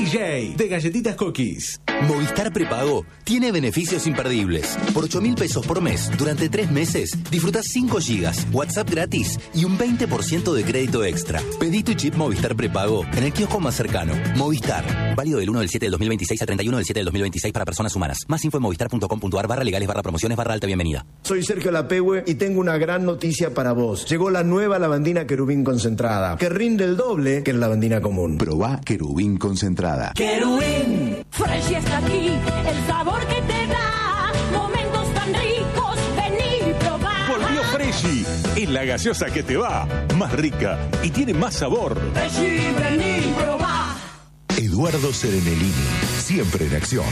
DJ de Galletitas Cookies. Movistar Prepago tiene beneficios imperdibles. Por 8.000 pesos por mes, durante 3 meses, disfrutás 5 gigas, WhatsApp gratis y un 20% de crédito extra. Pedí tu chip Movistar Prepago en el kiosco más cercano. Movistar. Válido del 1 del 7 del 2026 al 31 del 7 del 2026 para personas humanas. Más info en movistar.com.ar/legales/promociones/alta bienvenida. Soy Sergio Lapehue y tengo una gran noticia para vos. Llegó la nueva lavandina Querubín concentrada, que rinde el doble que la lavandina común. Probá Querubín concentrada. Querubín. Fresh está aquí, el sabor que te da. Momentos tan ricos, vení y probá. Volvió Freshy, es la gaseosa que te va. Más rica y tiene más sabor. Freshy, vení y probá. Eduardo Serenellini, siempre en acción.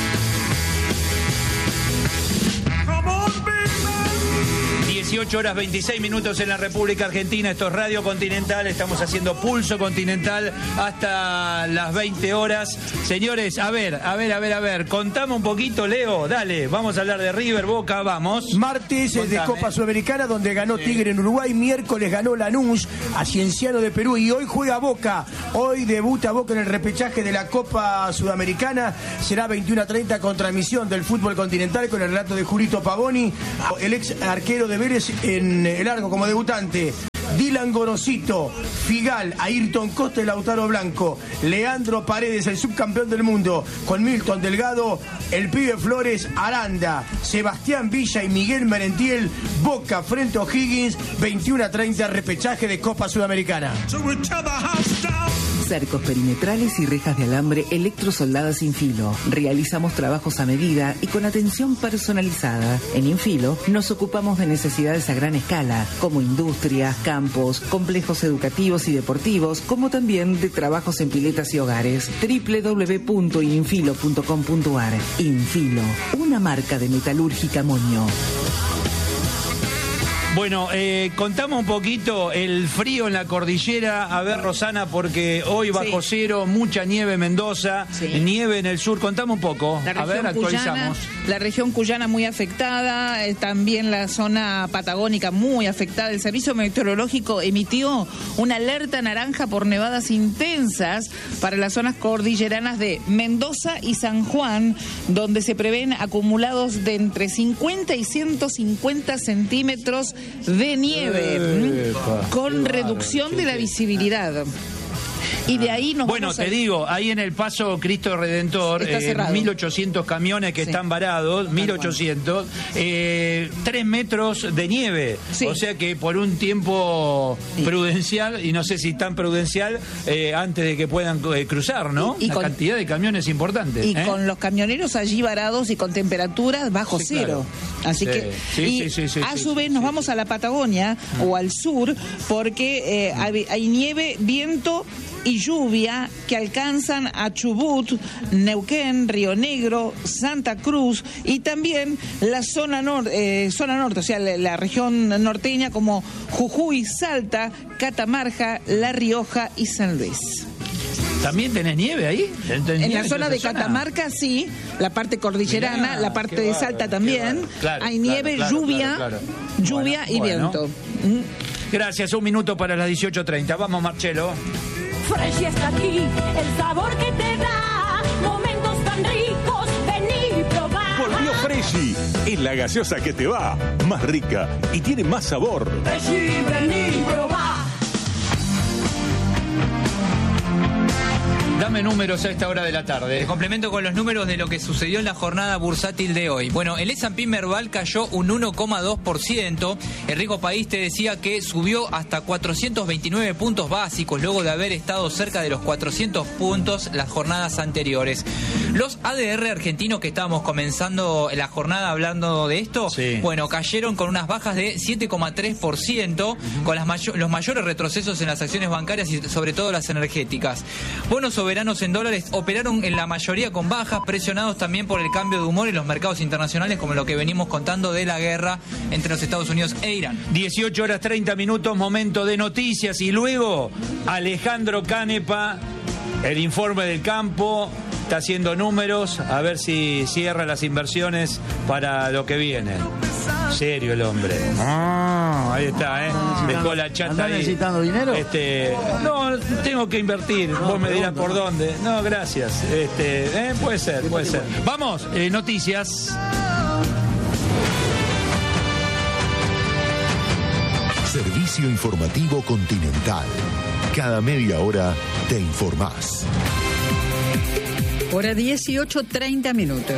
18 horas 26 minutos en la República Argentina. Esto es Radio Continental. Estamos haciendo Pulso Continental hasta las 20 horas. Señores, a ver. Contame un poquito, Leo. Dale, vamos a hablar de River, Boca, vamos. Martes de Copa Sudamericana, donde ganó Tigre en Uruguay. Miércoles ganó Lanús a Cienciano de Perú. Y hoy juega Boca. Hoy debuta Boca en el repechaje de la Copa Sudamericana. Será 21:30 con transmisión del Fútbol Continental con el relato de Julito Pavoni, el ex arquero de Vélez en el arco como debutante. Dylan Gorosito, Figal, Ayrton Costa y Lautaro Blanco, Leandro Paredes, el subcampeón del mundo, con Milton Delgado, el pibe Flores, Aranda, Sebastián Villa y Miguel Merentiel. Boca frente a O'Higgins, 21:30, repechaje de Copa Sudamericana. Cercos perimetrales y rejas de alambre electrosoldadas Infilo. Realizamos trabajos a medida y con atención personalizada. En Infilo nos ocupamos de necesidades a gran escala, como industria, campos, complejos educativos y deportivos, como también de trabajos en piletas y hogares. www.infilo.com.ar. Infilo, una marca de metalúrgica Moño. Bueno, contamos un poquito el frío en la cordillera. A ver, Rosana, porque hoy bajo cero, mucha nieve en Mendoza, nieve en el sur. Contame un poco. A ver, actualizamos. La región cuyana muy afectada, también la zona patagónica muy afectada. El Servicio Meteorológico emitió una alerta naranja por nevadas intensas para las zonas cordilleranas de Mendoza y San Juan, donde se prevén acumulados de entre 50 y 150 centímetros de nieve, con reducción de la visibilidad. Y de ahí nos Bueno, te digo, ahí en el Paso Cristo Redentor, 1.800 camiones que están varados, 1.800, 3 metros de nieve. O sea que por un tiempo prudencial, y no sé si tan prudencial, antes de que puedan cruzar, ¿no? La cantidad de camiones importante. Y con los camioneros allí varados y con temperaturas bajo cero. Claro. Así que, a su vez nos vamos a la Patagonia o al sur, porque hay nieve, viento y lluvia que alcanzan a Chubut, Neuquén, Río Negro, Santa Cruz y también la zona norte, o sea, la región norteña como Jujuy, Salta, Catamarca, La Rioja y San Luis. ¿También tenés nieve ahí? En la zona de Catamarca sí, la parte cordillerana, la parte de Salta también. Hay nieve, lluvia y viento. Gracias, un minuto para las 18:30. Vamos, Marcelo. Fresh está aquí, el sabor que te da. Momentos tan ricos, vení y probá. Volvió Freshy, es la gaseosa que te va. Más rica y tiene más sabor. Freshy, vení y probá. Dame números a esta hora de la tarde. Te complemento con los números de lo que sucedió en la jornada bursátil de hoy. Bueno, el S&P Merval cayó un 1,2%. El rico país te decía que subió hasta 429 puntos básicos luego de haber estado cerca de los 400 puntos las jornadas anteriores. Los ADR argentinos que estábamos comenzando la jornada hablando de esto, bueno, cayeron con unas bajas de 7,3%, con los mayores retrocesos en las acciones bancarias y sobre todo las energéticas. Bonos soberanos en dólares operaron en la mayoría con bajas, presionados también por el cambio de humor en los mercados internacionales, como lo que venimos contando de la guerra entre los Estados Unidos e Irán. 18 horas 30 minutos, momento de noticias, y luego Alejandro Canepa, el informe del campo, está haciendo números, a ver si cierra las inversiones para lo que viene. Serio el hombre. Ahí está, dejó la chata ¿Andás ahí. necesitando dinero? No, tengo que invertir. Vos me dirás por dónde. No, gracias. Puede ser. Vamos, noticias. Servicio informativo Continental. Cada media hora te informás. Hora 18:30 minutos.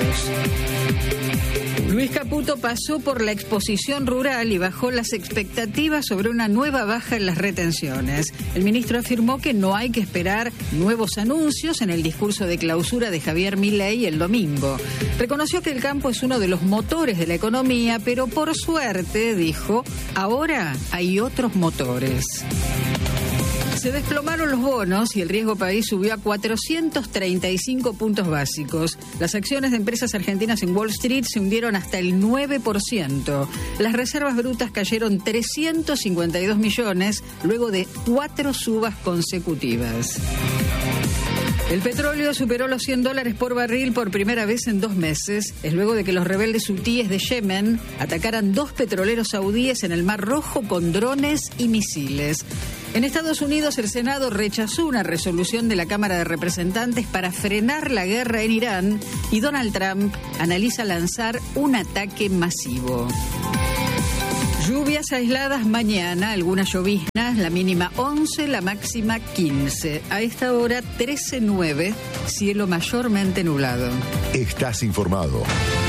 Luis Caputo pasó por la exposición rural y bajó las expectativas sobre una nueva baja en las retenciones. El ministro afirmó que no hay que esperar nuevos anuncios en el discurso de clausura de Javier Milei el domingo. Reconoció que el campo es uno de los motores de la economía, pero por suerte, dijo, ahora hay otros motores. Se desplomaron los bonos y el riesgo país subió a 435 puntos básicos. Las acciones de empresas argentinas en Wall Street se hundieron hasta el 9%. Las reservas brutas cayeron 352 millones luego de 4 subas consecutivas. El petróleo superó los $100 por barril por primera vez en 2 meses. Es luego de que los rebeldes hutíes de Yemen atacaran 2 petroleros saudíes en el Mar Rojo con drones y misiles. En Estados Unidos, el Senado rechazó una resolución de la Cámara de Representantes para frenar la guerra en Irán y Donald Trump analiza lanzar un ataque masivo. Lluvias aisladas mañana, algunas lloviznas, la mínima 11, la máxima 15. A esta hora 13:09, cielo mayormente nublado. Estás informado.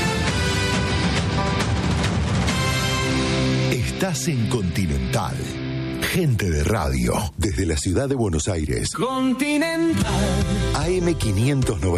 Estás en Continental. Gente de radio, desde la ciudad de Buenos Aires. Continental. AM 590.